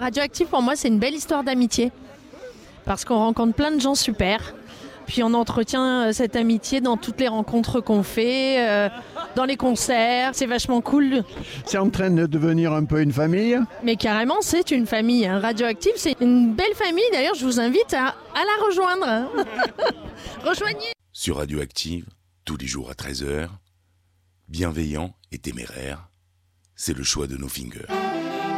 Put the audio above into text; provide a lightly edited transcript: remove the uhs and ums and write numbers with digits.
Radioactive, pour moi, c'est une belle histoire d'amitié. Parce qu'on rencontre plein de gens super. Puis on entretient cette amitié dans toutes les rencontres qu'on fait, dans les concerts. C'est vachement cool. C'est en train de devenir un peu une famille. Mais carrément, c'est une famille. Radioactive, c'est une belle famille. D'ailleurs, je vous invite à la rejoindre. Rejoignez. Sur Radioactive, tous les jours à 13h, bienveillant et téméraire, c'est le choix de No Finger.